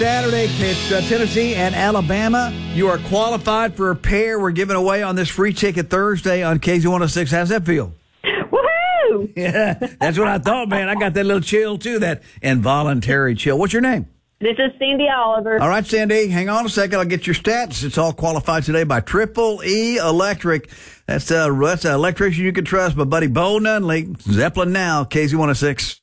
Saturday, it's Tennessee and Alabama. You are qualified for a pair we're giving away on this free ticket Thursday on KZ106. How's that feel? Woohoo! Yeah, that's what I thought, man. I got that little chill, too, that involuntary chill. What's your name? This is Cindy Oliver. All right, Cindy, hang on a second. I'll get your stats. It's all qualified today by Triple E Electric. That's an electrician you can trust. My buddy Bo Nunley, Zeppelin now, KZ106.